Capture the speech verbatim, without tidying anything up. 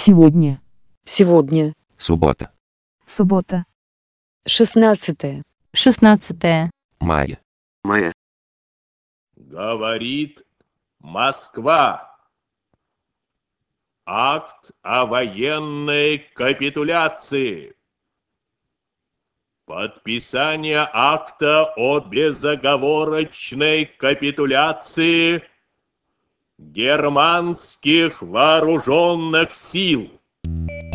Сегодня. Сегодня. Суббота. Суббота. Шестнадцатое. Шестнадцатое. Мая. Мая. Говорит Москва. Акт о военной капитуляции. Подписание акта о безоговорочной капитуляции германских вооруженных сил.